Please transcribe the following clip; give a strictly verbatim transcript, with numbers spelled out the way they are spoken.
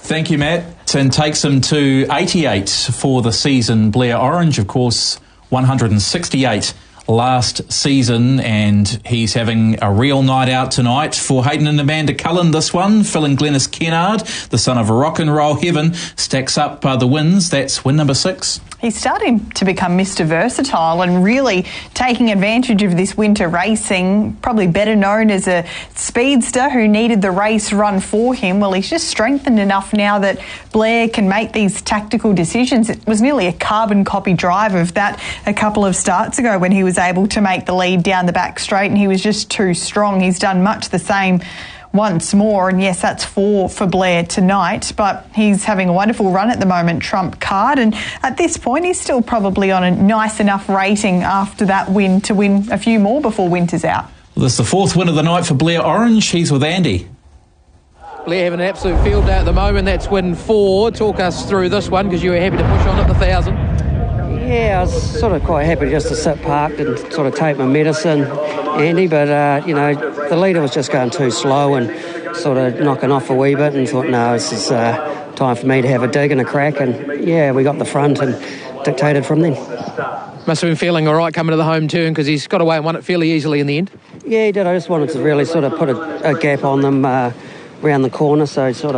Thank you, Matt. And takes him to eighty-eight for the season. Blair Orange, of course, one hundred sixty-eight last season, and he's having a real night out tonight. For Hayden and Amanda Cullen, this one, Phil and Glenys Kennard, the son of rock and roll heaven, stacks up uh, the wins. That's win number six. He's starting to become Mister Versatile and really taking advantage of this winter racing, probably better known as a speedster who needed the race run for him. Well, he's just strengthened enough now that Blair can make these tactical decisions. It was nearly a carbon copy drive of that a couple of starts ago when he was able to make the lead down the back straight, and he was just too strong. He's done much the same once more, and yes, that's four for Blair tonight, but he's having a wonderful run at the moment, trump card, and at this point he's still probably on a nice enough rating after that win to win a few more before winter's out. Well, this is the fourth win of the night for Blair Orange. He's with Andy. Blair having an absolute field day at the moment. That's win four. Talk us through this one, because you were happy to push on at the thousand. Yeah, I was sort of quite happy just to sit parked and sort of take my medicine, Andy, but, uh, you know, the leader was just going too slow and sort of knocking off a wee bit, and thought, no, this is uh, time for me to have a dig and a crack, and, yeah, we got the front and dictated from then. Must have been feeling all right coming to the home turn, because he's got away and won it fairly easily in the end. Yeah, he did. I just wanted to really sort of put a, a gap on them uh, around the corner, so sort of